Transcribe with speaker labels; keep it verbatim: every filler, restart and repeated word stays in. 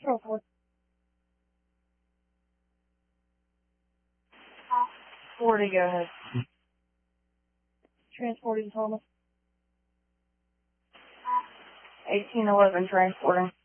Speaker 1: Control four.
Speaker 2: forty, go ahead.
Speaker 1: Transporting Thomas.
Speaker 2: eighteen eleven, transporting.